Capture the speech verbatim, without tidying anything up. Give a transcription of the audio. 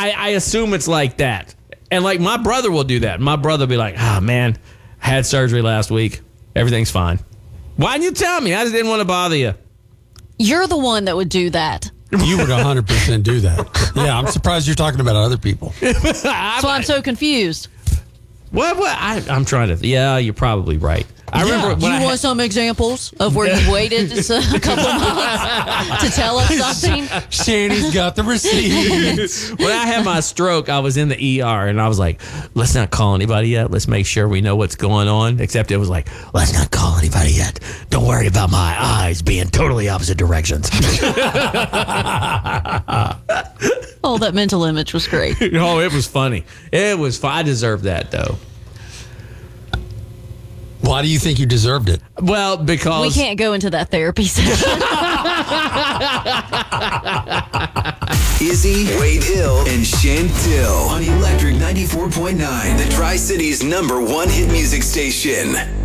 I, I assume it's like that. And like my brother will do that. My brother will be like, oh man, had surgery last week. Everything's fine. Why didn't you tell me? I just didn't want to bother you. You're the one that would do that. You would one hundred percent do that. Yeah, I'm surprised you're talking about other people. That's why I'm so confused. What? What? I, I'm trying to. Yeah, you're probably right. I yeah. remember. Do When you I want had, some examples of where you waited just a couple months to tell us something? Shanny's got the receipts. when I had my stroke, I was in the E R and I was like, let's not call anybody yet. Let's make sure we know what's going on. Except it was like, let's not call anybody yet. Don't worry about my eyes being totally opposite directions. Oh, that mental image was great. Oh, it was funny. It was fun. I deserved that, though. Why do you think you deserved it? Well, because... We can't go into that therapy session. Izzy, Wade Hill, and Chantel on Electric ninety-four point nine, the Tri-City's number one hit music station.